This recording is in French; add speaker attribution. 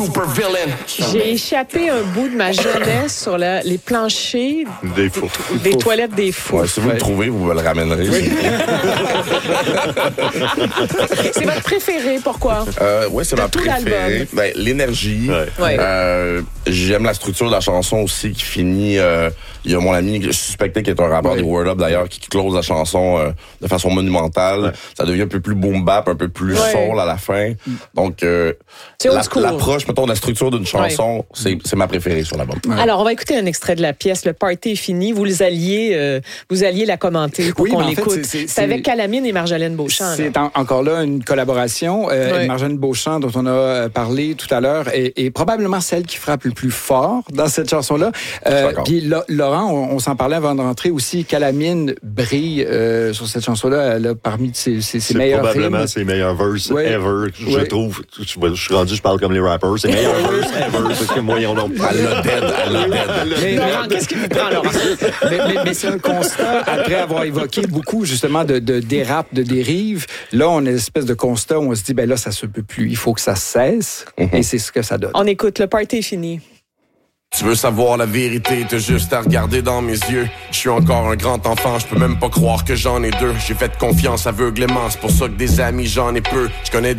Speaker 1: J'ai échappé un bout de ma jeunesse sur les planchers des toilettes des fous.
Speaker 2: Ouais, si vous le trouvez, vous me le ramènerez.
Speaker 1: Oui. C'est votre préféré, pourquoi?
Speaker 2: Oui, c'est ma préférée. Ben, l'énergie. Ouais. J'aime la structure de la chanson aussi qui finit... il y a mon ami que je suspectais qui est un rappeur des Word Up d'ailleurs qui close la chanson de façon monumentale. Ouais. Ça devient un peu plus boom bap, un peu plus soul à la fin. Donc, l'approche, mettons, de la structure d'une chanson, c'est ma préférée sur l'album.
Speaker 1: Ouais. Alors, on va écouter un extrait de la pièce. Le party est fini. Vous alliez la commenter pour qu'on l'écoute. C'est avec Calamine et Marjolaine Beauchamp.
Speaker 3: C'est encore là une collaboration. Marjolaine Beauchamp, dont on a parlé tout à l'heure, est probablement celle qui frappe le plus fort dans cette chanson-là. Puis Laurent, on s'en parlait avant de rentrer aussi. Calamine brille sur cette chanson-là. Elle a parmi ses meilleurs
Speaker 4: probablement ses meilleurs verses ever. Je trouve. Je suis rendu, je parle comme les rappers. C'est meilleurs verses ever. Parce que moi, on a...
Speaker 2: Elle l'a dead.
Speaker 1: Laurent, qu'est-ce qui vous prend, Laurent?
Speaker 3: mais c'est un constat, après avoir évoqué beaucoup, justement, de dérapes, de dérives. Là, on a une espèce de constat où on se dit, ben là, ça se peut plus. Il faut que ça cesse. Et c'est ce que ça donne.
Speaker 1: On écoute. Le party est fini.
Speaker 2: Tu veux savoir la vérité, t'as juste à regarder dans mes yeux. Je suis encore un grand enfant, je peux même pas croire que j'en ai deux. J'ai fait confiance aveuglément, c'est pour ça que des amis j'en ai peu. Je connais des